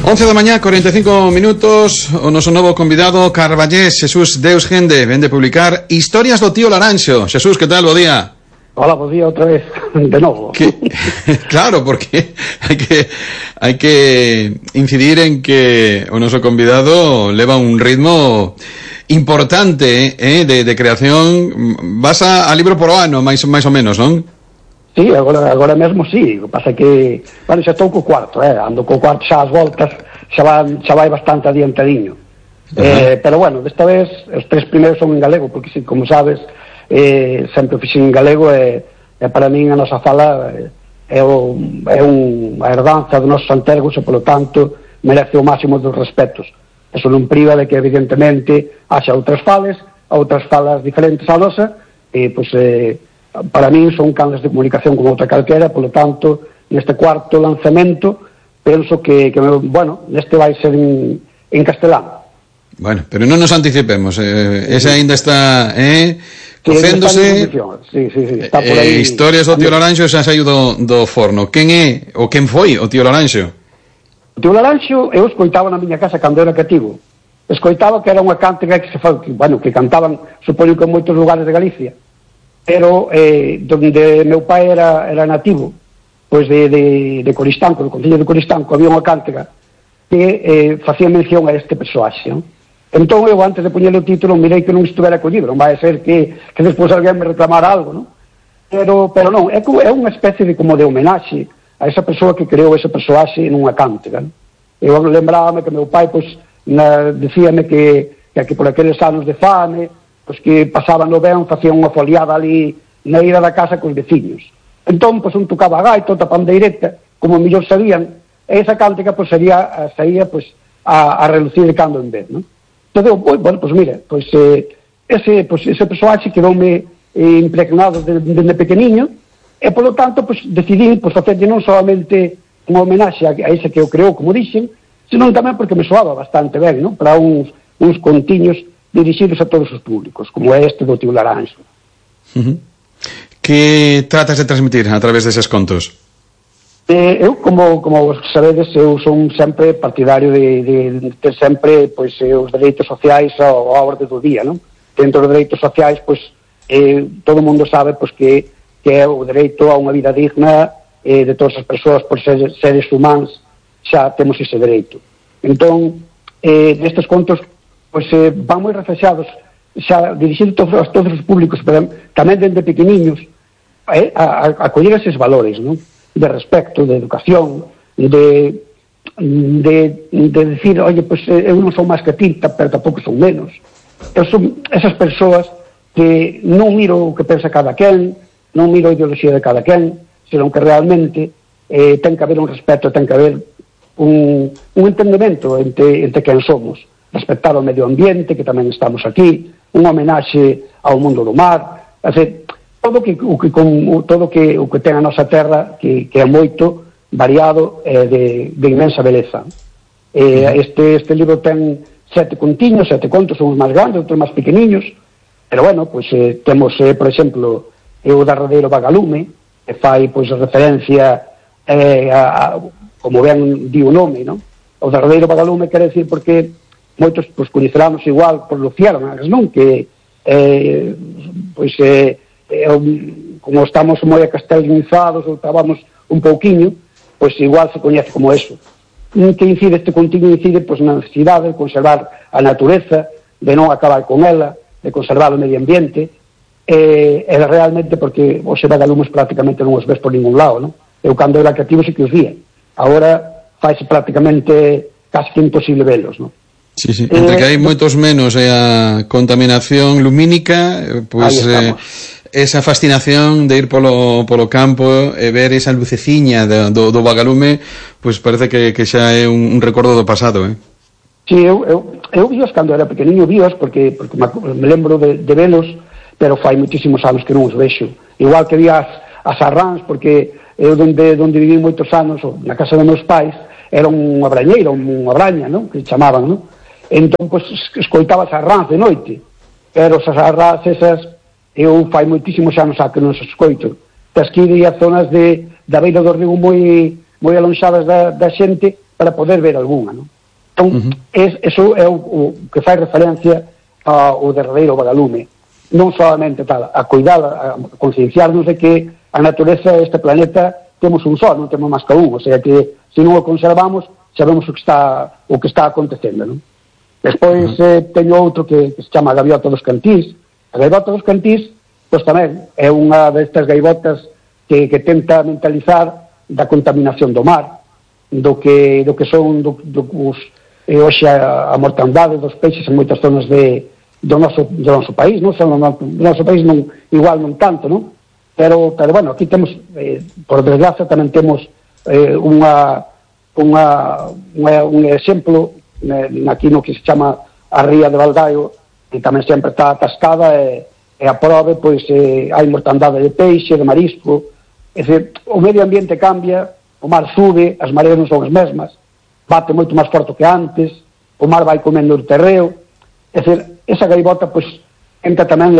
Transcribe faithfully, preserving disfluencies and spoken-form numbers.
once da mañá, cuarenta e cinco minutos. O noso novo convidado, Carballés Xesús Deus Gende, ven de publicar Historias do tío Laranxo. Xesús, que tal? Bo día. Hola, bo día outra vez, de novo. Que, claro, porque hai que hai que incidir en que o noso convidado leva un ritmo importante, eh, de, de creación. Vas a, a libro por ano, máis, máis ou menos, non? Sí, agora, agora mesmo sí, o que pasa que, bueno, xa estou co cuarto, eh, ando co cuarto xa as voltas, xa vai, xa vai bastante adiantadiño. Uh-huh. Eh, pero bueno, desta vez, os tres primeiros son en galego, porque, si, como sabes, eh, sempre fixen en galego, e eh, para min a nosa fala eh, é, o, é un, a herdanza dos nosos antergos, e, polo tanto, merece o máximo dos respetos. Eso non priva de que, evidentemente, haxa outras falas, outras falas diferentes á nosa, e, pois, eh, para mí son canles de comunicación como outra calquera, polo tanto, neste cuarto lanzamento, penso que, que bueno, neste vai ser en, en castelán. Bueno, pero non nos anticipemos, eh, ese ainda está, eh, cocéndose. Sí, sí, sí, está por aí. Eh, historias do tío Laranxo xa saiu do, do forno. Quen é, ou quen foi o tío Laranxo? O tío Laranxo, eu escoitaba na miña casa cando era cativo. Escoitaba que era unha cántiga que se fa, que, bueno, que cantaban, supoño que en moitos lugares de Galicia. Pero eh, donde meu pai era, era nativo, pois de, de, de Coristanco, do concello de Coristanco, había unha cántiga que eh, facía mención a este persoaxe, non? Entón eu, antes de poñer o título, mirei que non estivera collido, non vai ser que, que despois alguén me reclamara algo, non? Pero, pero non, é, é unha especie de, como de homenaxe a esa persoa que creou ese persoaxe nunha cántiga, non? Eu lembrábame que meu pai, pois, na, decíame que, que, que por aqueles anos de fame, pois que pasaban no ben, facían unha foliada ali na ira da casa cos veciños. Entón, pois, un tocaba a gaita, outra pandeireta, como mellor sabían, e esa cántica, pois, sería, saía, pois, a, a relucir de cando en vez, non? Entón, pois, bueno, pois, mira, pois, eh, ese, pois, ese persoaxe quedoume eh, impregnado desde de, de pequeniño, e, polo tanto, pois, decidí, pois, facerlle non solamente unha homenaxe a, a ese que eu creou, como dixen, senón tamén porque me soaba bastante ben, non? Para uns, uns contiños dirixidos a todos os públicos, como é este do tío Laranxo. Uh-huh. Que tratas de transmitir a través deses contos? Eh, eu, como, como sabedes, eu son sempre partidario de, de, de ter sempre, pois, eh, os dereitos sociais ao, ao orde do día, non? Dentro dos dereitos sociais, pois, eh, todo o mundo sabe, pois, que, que é o dereito a unha vida digna eh, de todas as persoas por ser seres humanos, xa temos ese dereito. Entón, eh, nestes contos, pois eh, van moi reflexados, xa dirixindo a todos os públicos, pero tamén dende pequeniños, eh, a, a, a coller eses valores, non? De respecto, de educación, de, de, de decir, oye, pois eu non son máis que ti, pero tampouco son menos. Eu son esas persoas que non miro o que pensa cada quen, non miro a ideoloxía de cada quen, senón que realmente eh, ten que haber un respeto, ten que haber un, un entendemento entre, entre quen somos. Respectar o medio ambiente, que tamén estamos aquí, unha homenaxe ao mundo do mar, así, todo que, o que, con, todo que, o que ten a nosa terra, que, que é moito variado, eh, de, de inmensa beleza. Eh, este, este libro ten sete contiños, sete contos, son os máis grandes, outros máis pequeniños, pero bueno, pois eh, temos, eh, por exemplo, eh, o derradeiro vagalume, que fai, pois, referencia eh, a, a, como ben di o nome, non? O derradeiro vagalume quere decir porque moitos, pois, coñeceramos igual por Luciérnagas, non? Que, eh, pois, eh, eh, como estamos moi acastelinizados ou estábamos un pouquiño, pois igual se coñece como eso. Que incide este contigo, incide, pois, na necesidade de conservar a natureza, de non acabar con ela, de conservar o medio ambiente, e, e realmente porque os vagalumes prácticamente non os ves por ningún lado, non? Eu cando era cativo sí que os vía. Agora faise prácticamente casi que imposible velos, non? Sí, sí. Entre eh, que hai moitos menos e a contaminación lumínica, pois eh, esa fascinación de ir polo, polo campo e ver esa luceciña do, do, do vagalume, pois parece que, que xa é un, un recordo do pasado, eh? Sí, eu, eu, eu víos cando era pequeniño, víos porque, porque me lembro de, de velos, pero fai muitísimos anos que non os vexo. Igual que vi as, as arráns, porque eu donde, donde viví moitos anos, na casa dos meus pais, era unha brañeira, unha braña, non? Que chamaban, non? Entón, pois, escoitaba as arráns de noite, pero esas arráns esas, eu fai moitísimos anos a que non se escoito. Tasquiri as zonas de, da beira do río moi, moi alonxadas da, da xente, para poder ver algunha, non? Entón, uh -huh. es, eso é o, o que fai referencia ao derradeiro vagalume, non solamente tal, a cuidar, a concienciarnos de que a natureza deste planeta temos un só, non temos máis que un, o sea que se non o conservamos, sabemos o que está o que está acontecendo, non? Despois uh -huh. eh, teño outro que, que se chama a gaviota dos cantís. A gaivota dos cantís, pois tamén é unha destas gaivotas que, que tenta mentalizar da contaminación do mar, do que, do que son do, do, os, e hoxe a, a mortandade dos peixes en moitas zonas de, do, noso, do noso país, non? Son, no, do noso país non, igual non tanto, non? Pero, pero bueno, aquí temos, eh, por desgracia, tamén temos eh, unha, unha, unha, un exemplo eh, aquí no que se chama a ría de Valdaio, que tamén sempre está atascada e, e a prove, pois, eh, hai mortandade de peixe, de marisco, é dicir, o medio ambiente cambia, o mar sube, as mareas non son as mesmas, bate moito máis forte que antes, o mar vai comendo o terreo, é dicir, esa gaivota, pois, entra tamén